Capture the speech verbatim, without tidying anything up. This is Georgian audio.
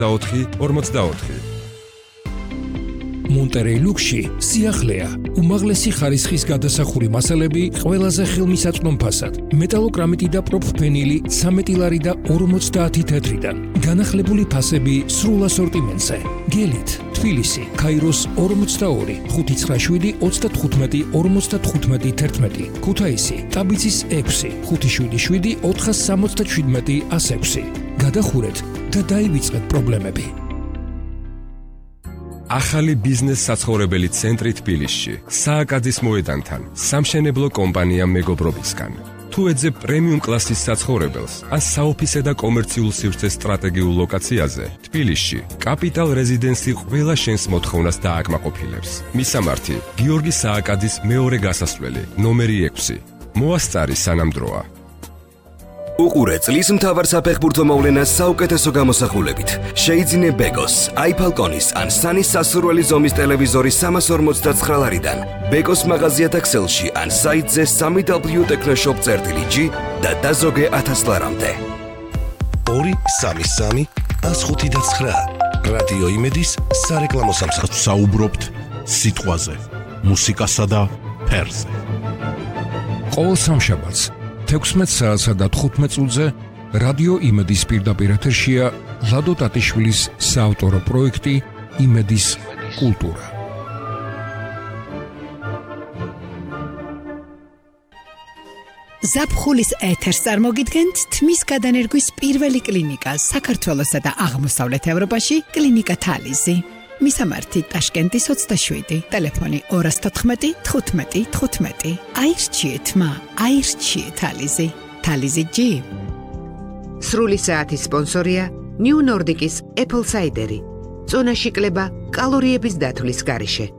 ოთხი ორმოცდაოთხი. მონტერეი ლუქსში სიახლეა, უმაღლესი ხარისხის გადასახური მასალები ყველაზე ხელმისაწვდომ ფასად, მეტალოკრამიტი და პროფფენილი ცამეტი ლარი და ორმოცდაათი თეთრიდან, განახლებული ფასები სრულ ასორტიმენტზე. გელით, თბილისი, ქაიროს ორმოცდაორი, ხუთი ცხრა შვიდი ოცდათხუთმეტი ორმოცდათხუთმეტი თერთმეტი, ქუთაისი, ტაბიცის ექვსი, ხუთი შვიდი შვიდი ოთხასამოცდაშვიდმეტი ასექვსი. გადახურეთ და დაივიწყეთ პრობლემები. ახალი ბიზნეს საცხოვრებელი ცენტრი თბილისში, სააკაძის მოედანთან, სამშენებლო კომპანია მეგობრობისგან. თუ ეძებ პრემიუმ კლასის საცხოვრებელს, ან საოფისე და კომერციულ სივრცეს სტრატეგიულ ლოკაციაზე, თბილისში, კაპიტალ რეზიდენსი ყველა შენს მოთხოვნას დააკმაყოფილებს. მისამართი: გიორგი სააკაძის მეორე გასასვლელი, ნომერი ექვსი. მოასწარი სანამ დროა. უყურე წლის მთავარ საფეხბურთო მოვლენას საუკეთესო გამოსახულებით. შეიძინე ბეკოს, აიფალკონის ან სანის სასურველი ზომის ტელევიზორი სამას ორმოცდაცხრა ლარიდან. ბეკოს მაღაზიათა ქსელში ან საიტზე სამი დაბლიუ ტექნოშოპ წერტილი ჯი და დაზოგე ათას ლარამდე. ორი სამი სამი ას ხუთი და ცხრა. რადიო იმედის სარეკლამო სამსახური. საუბრობთ სიტყვაზე, მუსიკასა და ფერზე. ყოველ სამშაბათს თექვსმეტ საათსა და თხუთმეტ წუთზე რადიო იმედის პირდაპირ ეთერშია ლადო ტატიშვილის საავტორო პროექტი იმედის კულტურა. ზაფხულის ეთერს წარმოგიდგენთ თმის გადანერგვის პირველი კლინიკა საქართველოსა და აღმოსავლეთ ევროპაში, კლინიკა თალიზი. მისამართი ტაშკენტის ოცდაშვიდი, ტელეფონი ორას თოთხმეტი თხუთმეტი თხუთმეტი. აირჩიეთ მა, აირჩიეთ თალიზი, თალიზი ჯი. სრული საათის სპონსორია ნიუ ნორდიკის Apple Cider. წონაში კლება კალორიების დათვლის გარეშე.